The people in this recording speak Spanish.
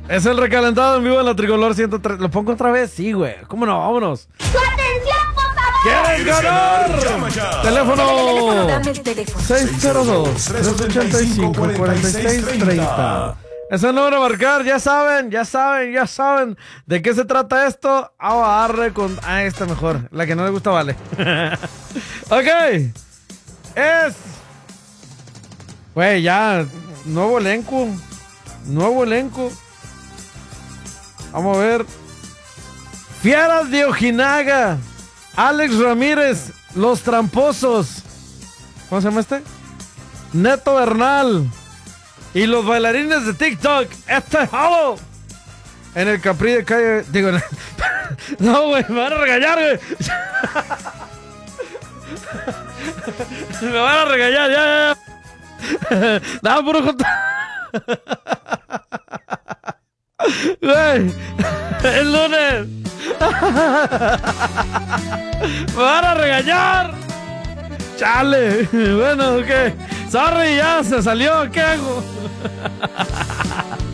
Es el recalentado en vivo en la Tricolor 103. ¿Lo pongo otra vez? Sí, güey. ¿Cómo no? Vámonos. ¡Su atención, por favor! ¿Quieres ganar? Llama ya. Teléfono Dame el teléfono. 602-385-4630. Es el número a marcar. Ya saben de qué se trata esto. Arre con... esta mejor. La que no le gusta vale. Ok. Es... Güey, ya. Nuevo elenco. Vamos a ver. Fieras de Ojinaga. Alex Ramírez. Los Tramposos. ¿Cómo se llama este? Neto Bernal. Y los bailarines de TikTok. Halo. En el Capri de calle. Digo, no, güey, me van a regañar, güey. Me van a regañar, ya. Nada, puro junto. Güey, el lunes. Me van a regañar. Chale. Bueno, ok. Sorry, ya se salió. ¿Qué hago?